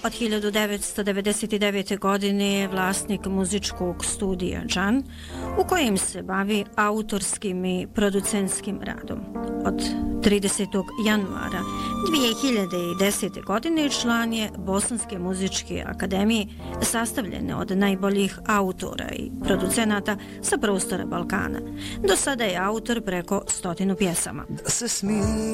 Od 1999. godine je vlasnik muzičkog studija Džan, u kojem se bavi autorskim i producentskim radom. Od 30. januara 2010. godine član je Bosanske muzičke akademije, sastavljene od najboljih autora i producenata sa prostora Balkana. Do sada je autor preko 100 pjesama.